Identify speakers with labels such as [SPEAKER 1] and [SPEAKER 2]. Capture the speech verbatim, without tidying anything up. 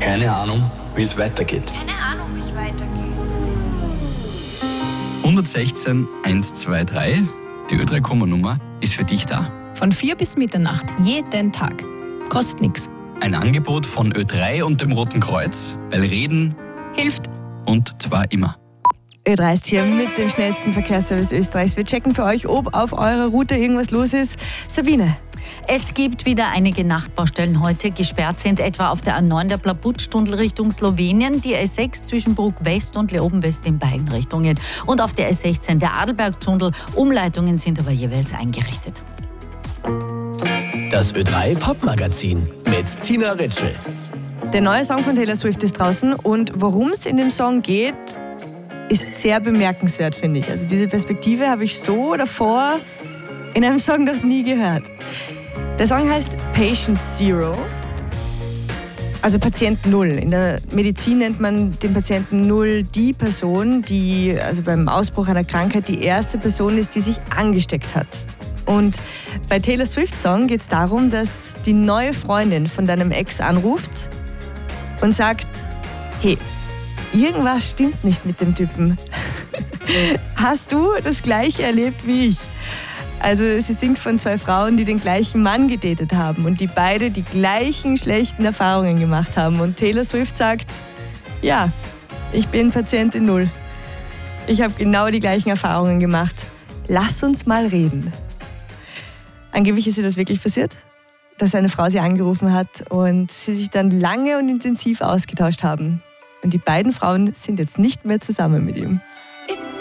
[SPEAKER 1] Keine Ahnung, wie es weitergeht.
[SPEAKER 2] Keine Ahnung, wie es weitergeht.
[SPEAKER 1] hundertsechzehn hundertzweiundzwanzig, die Ö drei Komma-Nummer ist für dich da.
[SPEAKER 3] Von vier bis Mitternacht, jeden Tag. Kostet nichts.
[SPEAKER 1] Ein Angebot von Ö drei und dem Roten Kreuz, weil Reden
[SPEAKER 3] Hilft.
[SPEAKER 1] und zwar immer.
[SPEAKER 4] Ö drei ist hier mit dem schnellsten Verkehrsservice Österreichs. Wir checken für euch, ob auf eurer Route irgendwas los ist. Sabine.
[SPEAKER 2] Es gibt wieder einige Nachtbaustellen heute. Gesperrt sind etwa auf der A neun der Plabutstunnel Richtung Slowenien, die A sechs zwischen Bruck West und Leoben West in beiden Richtungen und auf der A sechzehn der Adelbergtunnel. Umleitungen sind aber jeweils eingerichtet.
[SPEAKER 5] Das Ö drei Popmagazin mit Tina Ritschl.
[SPEAKER 4] Der neue Song von Taylor Swift ist draußen und worum es in dem Song geht, ist sehr bemerkenswert, finde ich. Also diese Perspektive habe ich so davor in einem Song noch nie gehört. Der Song heißt Patient Zero, also Patient Null. In der Medizin nennt man den Patienten Null die Person, die also beim Ausbruch einer Krankheit die erste Person ist, die sich angesteckt hat. Und bei Taylor Swift's Song geht es darum, dass die neue Freundin von deinem Ex anruft und sagt, hey, irgendwas stimmt nicht mit dem Typen. Hast du das Gleiche erlebt wie ich? Also sie singt von zwei Frauen, die den gleichen Mann gedatet haben und die beide die gleichen schlechten Erfahrungen gemacht haben. Und Taylor Swift sagt, ja, ich bin Patientin Null. Ich habe genau die gleichen Erfahrungen gemacht. Lass uns mal reden. Angeblich ist ihr das wirklich passiert, dass eine Frau sie angerufen hat und sie sich dann lange und intensiv ausgetauscht haben. Und die beiden Frauen sind jetzt nicht mehr zusammen mit ihm.